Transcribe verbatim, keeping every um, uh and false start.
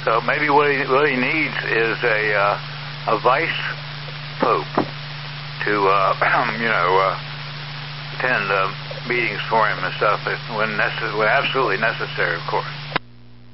So maybe what he, what he needs is a uh, a vice pope to, uh, you know, uh, attend uh, meetings for him and stuff when, necess- when absolutely necessary, of course.